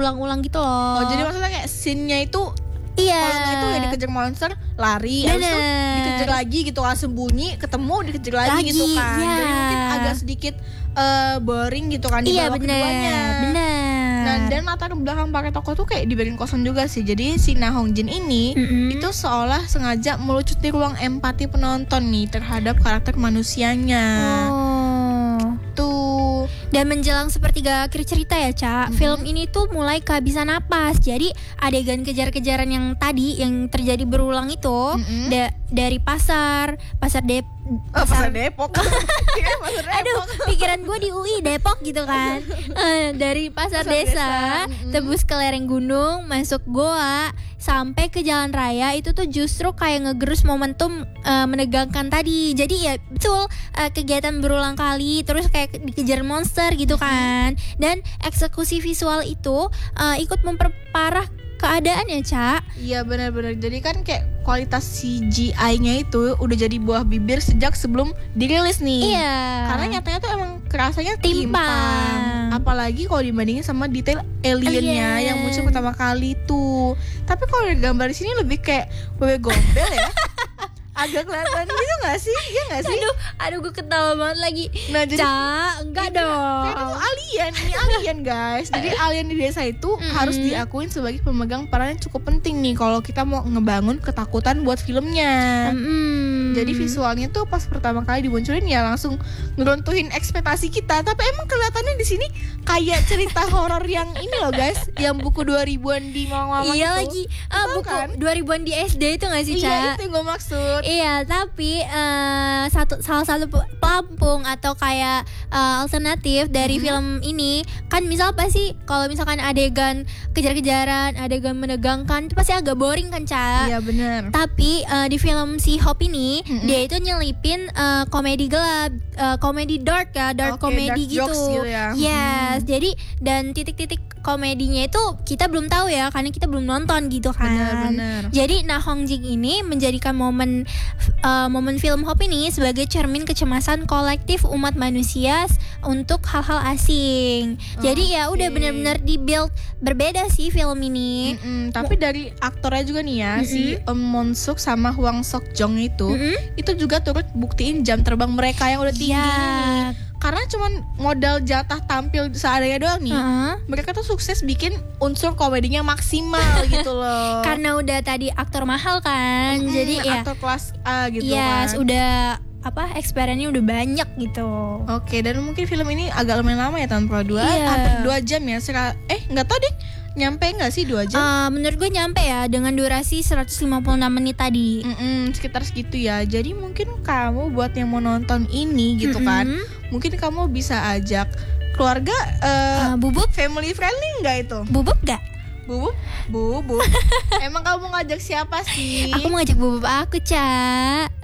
berulang-ulang gitu loh. Oh, jadi maksudnya kayak scene-nya itu iya. kalau nggak itu ya dikejar monster, lari, habis itu dikejar lagi gitu kan, sembunyi, ketemu, dikejar lagi gitu kan. Iya. Jadi mungkin agak sedikit boring gitu kan di Iya babak keduanya. bener. Nah, dan latar belakang para tokoh tuh kayak dibiarin kosong juga sih. Jadi si Na Hong Jin ini itu seolah sengaja melucuti ruang empati penonton nih terhadap karakter manusianya. Tuh. Dan menjelang sepertiga akhir cerita ya, Ca, film ini tuh mulai kehabisan napas. Jadi adegan kejar-kejaran yang tadi yang terjadi berulang itu dari pasar Depok. Aduh, pikiran gue di UI Depok gitu kan. Dari pasar desa, tebus ke lereng gunung, masuk goa, sampai ke jalan raya, itu tuh justru kayak ngegerus momentum menegangkan tadi. Jadi ya betul, kegiatan berulang kali, terus kayak dikejar monster gitu kan. Dan eksekusi visual itu ikut memperparah keadaan ya, Ca. Iya benar-benar. Jadi kan kayak kualitas CGI-nya itu udah jadi buah bibir sejak sebelum dirilis nih. Iya. Karena nyatanya tuh emang kerasanya timpang. Apalagi kalau dibandingin sama detail aliennya yang muncul pertama kali tuh. Tapi kalau dari gambar di sini lebih kayak wewe gombel ya. Agak kelihatan gitu gak sih? Iya gak sih? Aduh gue ketawa banget lagi. Nah, jadi enggak dong. Kayak itu alien, ini alien guys. Jadi alien di desa itu harus diakuin sebagai pemegang peran yang cukup penting nih kalau kita mau ngebangun ketakutan buat filmnya. Jadi visualnya tuh pas pertama kali dimunculin ya langsung ngeruntuhin ekspektasi kita. Tapi emang kelihatannya di sini kayak cerita horor yang ini loh guys, yang buku 2000-an di Mawang-Mawang itu. Iya lagi. Buku kan? 2000-an di SD itu gak sih, Ca? Iya, itu yang gue maksud. Iya, tapi salah satu pelampung atau kayak alternatif dari film ini kan, misal pasti kalau misalkan adegan kejar-kejaran, adegan menegangkan itu pasti agak boring kan, Ca? Iya benar. Tapi di film si Hope ini dia itu nyelipin komedi gelap, komedi dark ya, dark komedi gitu. Ya. Yes, jadi dan titik-titik komedinya itu kita belum tahu ya karena kita belum nonton gitu kan. Benar. Jadi Na Hong Jin ini menjadikan momen film Hope ini sebagai cermin kecemasan kolektif umat manusia untuk hal-hal asing. Jadi ya udah benar-benar di-build berbeda sih film ini. Tapi dari aktornya juga nih ya, si Mon Suk sama Hwang Sok Jong itu juga turut buktiin jam terbang mereka yang udah tinggi. Karena cuman modal jatah tampil seadanya doang nih, mereka tuh sukses bikin unsur komedinya maksimal gitu loh. Karena udah tadi aktor mahal kan, jadi ya aktor kelas A gitu kan. Udah experience-nya udah banyak gitu. Oke, dan mungkin film ini agak lumayan lama ya, tahun 2 hampir 2 jam ya. Nggak tahu deh, nyampe nggak sih 2 jam? Menurut gue nyampe ya, dengan durasi 156 menit tadi. Sekitar segitu ya. Jadi mungkin kamu buat yang mau nonton ini gitu kan, mungkin kamu bisa ajak keluarga, Bubuk, family friendly nggak itu? Bubuk nggak? Bubuk. Emang kamu ngajak siapa sih? Aku mau ngajak bubuk aku, Ca.